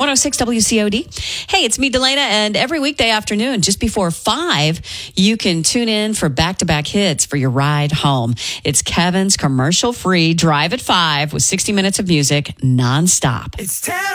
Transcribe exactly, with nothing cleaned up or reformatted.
one oh six W C O D. Hey, it's me, Delana, and every weekday afternoon, just before five, you can tune in for back-to-back hits for your ride home. It's Kevin's commercial-free Drive at five with sixty minutes of music nonstop. It's ten.